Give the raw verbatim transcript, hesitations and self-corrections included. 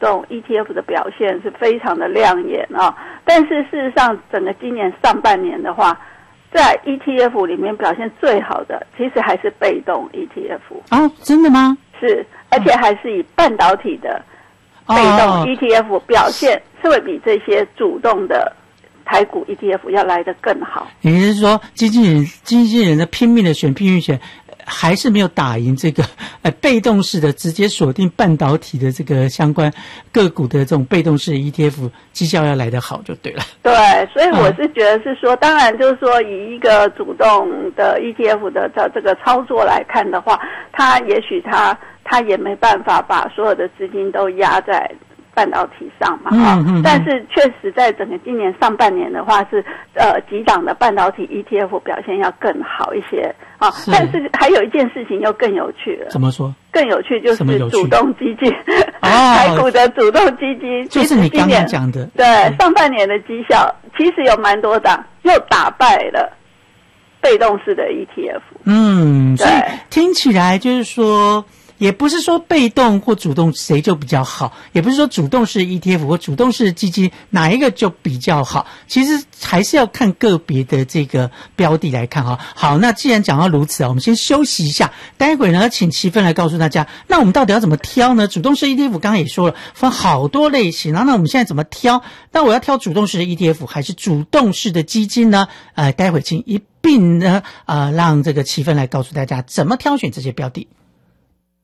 动 E T F 的表现是非常的亮眼啊，但是事实上整个今年上半年的话，在 E T F 里面表现最好的其实还是被动 E T F。 哦，真的吗？ 是，而且还是以半导体的被动 E T F 表现是会比这些主动的台股 E T F 要来得更好。 也就是说，基金人基金人的拼命的选、拼命选，还是没有打赢这个呃被动式的直接锁定半导体的这个相关个股的这种被动式 E T F 绩效要来得好就对了。 对，所以我是觉得是说，嗯、当然就是说以一个主动的 E T F 的这这个操作来看的话，它也许它它也没办法把所有的资金都压在半导体上嘛，啊、嗯嗯嗯，但是确实在整个今年上半年的话是呃几档的半导体 E T F 表现要更好一些啊，但是还有一件事情又更有趣了。 怎么说？ 更有趣就是主动基金， 哦， 台股的主动基金， 就是你刚刚讲的， 对，上半年的绩效其实有蛮多档又打败了被动式的 E T F。 嗯，所以听起来就是说。也不是说被动或主动谁就比较好，也不是说主动式 E T F 或主动式基金哪一个就比较好，其实还是要看个别的这个标的来看哈。好，那既然讲到如此啊，我们先休息一下，待会呢请齐芬来告诉大家，那我们到底要怎么挑呢？主动式 E T F 刚刚也说了，分好多类型，然后那我们现在怎么挑？那我要挑主动式的 E T F 还是主动式的基金呢？呃，待会请一并呢呃让这个齐芬来告诉大家怎么挑选这些标的。